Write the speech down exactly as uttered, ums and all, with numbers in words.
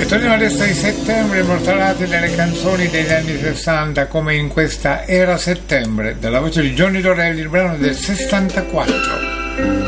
torniamo adesso ai settembre immortalati nelle canzoni degli anni sessanta, come in questa Era Settembre, dalla voce di Johnny Dorelli, il brano del sessantaquattro.